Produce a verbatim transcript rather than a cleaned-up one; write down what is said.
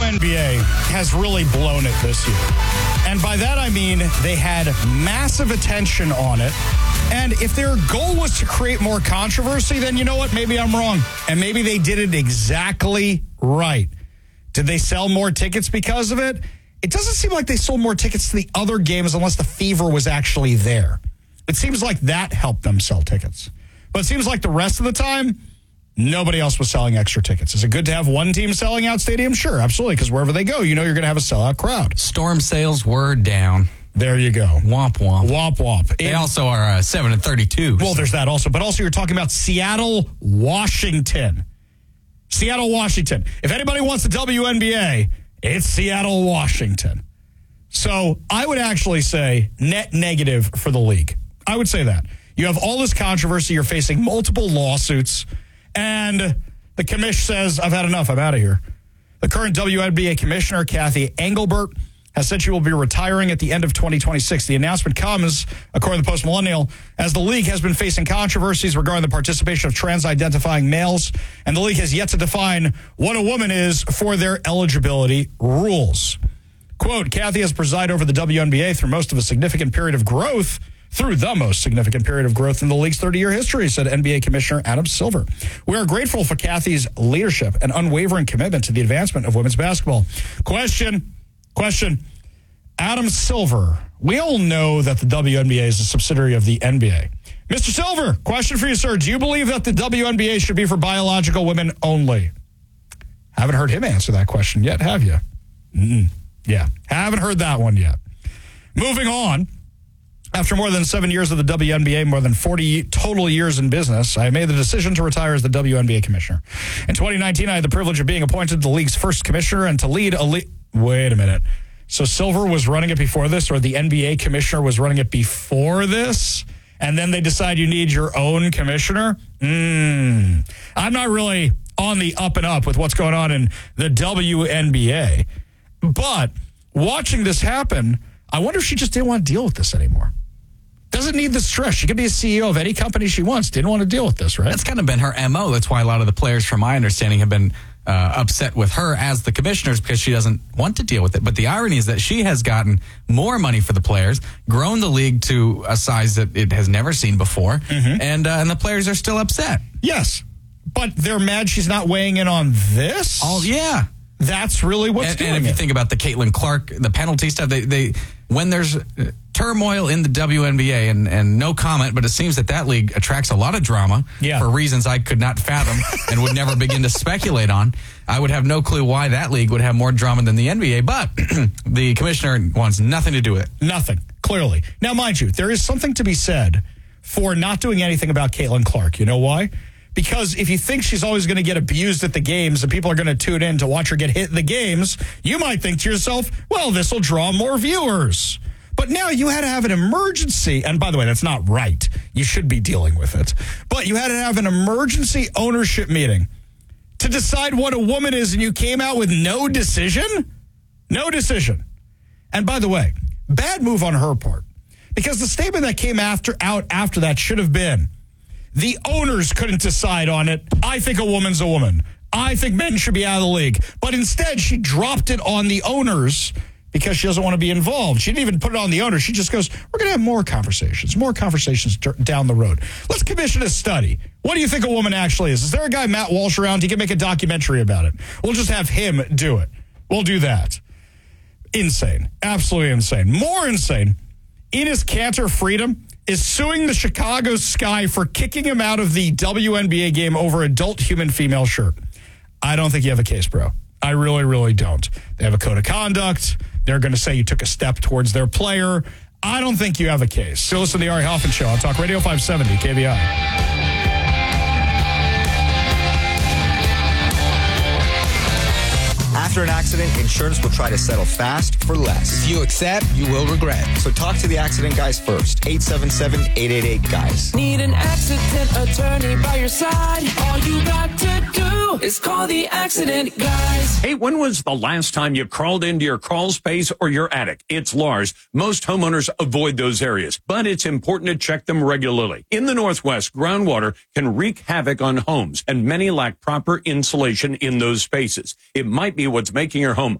N B A has really blown it this year. And by that I mean they had massive attention on it. And if their goal was to create more controversy, then you know what? Maybe I'm wrong. And maybe they did it exactly right. Did they sell more tickets because of it? It doesn't seem like they sold more tickets to the other games unless the fever was actually there. It seems like that helped them sell tickets. But it seems like the rest of the time, nobody else was selling extra tickets. Is it good to have one team selling out stadiums? Sure, absolutely, because wherever they go, you know you're going to have a sellout crowd. Storm sales were down. There you go. Womp womp. Womp womp. They and, also are uh, seven and thirty-two. Well, so. there's that also. But also you're talking about Seattle, Washington. Seattle, Washington. If anybody wants the W N B A, it's Seattle, Washington. So I would actually say net negative for the league. I would say that. You have all this controversy. You're facing multiple lawsuits. And the commish says, I've had enough. I'm out of here. The current W N B A commissioner, Kathy Engelbert, has said she will be retiring at the end of twenty twenty-six. The announcement comes, according to the Post-Millennial, as the league has been facing controversies regarding the participation of trans-identifying males, and the league has yet to define what a woman is for their eligibility rules. Quote, Kathy has presided over the W N B A through most of a significant period of growth, through the most significant period of growth in the league's thirty-year history, said N B A Commissioner Adam Silver. We are grateful for Kathy's leadership and unwavering commitment to the advancement of women's basketball. Question, question. Adam Silver, we all know that the W N B A is a subsidiary of the N B A. Mister Silver, question for you, sir. Do you believe that the W N B A should be for biological women only? Haven't heard him answer that question yet, have you? Mm-mm. Yeah, haven't heard that one yet. Moving on. After more than seven years of the W N B A, more than forty total years in business, I made the decision to retire as the W N B A commissioner. In twenty nineteen, I had the privilege of being appointed the league's first commissioner and to lead a league. Wait a minute. So Silver was running it before this, or the N B A commissioner was running it before this? And then they decide you need your own commissioner? Hmm. I'm not really on the up and up with what's going on in the W N B A. But watching this happen, I wonder if she just didn't want to deal with this anymore. Doesn't need the stress. She could be a C E O of any company she wants. Didn't want to deal with this, right? That's kind of been her M O. That's why a lot of the players, from my understanding, have been uh, upset with her as the commissioners because she doesn't want to deal with it. But the irony is that she has gotten more money for the players, grown the league to a size that it has never seen before, mm-hmm. and uh, and the players are still upset. Yes, but they're mad she's not weighing in on this? Oh, yeah. That's really what's and, doing and if it. you think about the Caitlin Clark, the penalty stuff, they, they when there's turmoil in the W N B A, and, and no comment, but it seems that that league attracts a lot of drama yeah. for reasons I could not fathom and would never begin to speculate on. I would have no clue why that league would have more drama than the N B A, but the commissioner wants nothing to do with it. Nothing, clearly. Now, mind you, there is something to be said for not doing anything about Caitlin Clark. You know why? Because if you think she's always going to get abused at the games and people are going to tune in to watch her get hit in the games, you might think to yourself, well, this will draw more viewers. But now you had to have an emergency. And by the way, that's not right. You should be dealing with it. But you had to have an emergency ownership meeting to decide what a woman is, and you came out with no decision? No decision. And by the way, bad move on her part. Because the statement that came after out after that should have been, the owners couldn't decide on it. I think a woman's a woman. I think men should be out of the league. But instead, she dropped it on the owners because she doesn't want to be involved. She didn't even put it on the owners. She just goes, we're going to have more conversations, more conversations d- down the road. Let's commission a study. What do you think a woman actually is? Is there a guy, Matt Walsh, around? He can make a documentary about it. We'll just have him do it. We'll do that. Insane. Absolutely insane. More insane, Enes Kanter Freedom is suing the Chicago Sky for kicking him out of the W N B A game over adult human female shirt. I don't think you have a case, bro. I really, really don't. They have a code of conduct. They're going to say you took a step towards their player. I don't think you have a case. So listen to the Ari Hoffman Show on Talk Radio five seventy K V I. After an accident, insurance will try to settle fast for less. If you accept, you will regret. So talk to the accident guys first. eight seven seven, eight eight eight, guys. Need an accident attorney by your side? All you got to do is call the accident guys. Hey, when was the last time you crawled into your crawl space or your attic? It's Lars. Most homeowners avoid those areas, but it's important to check them regularly. In the Northwest, groundwater can wreak havoc on homes, and many lack proper insulation in those spaces. It might be what's making your home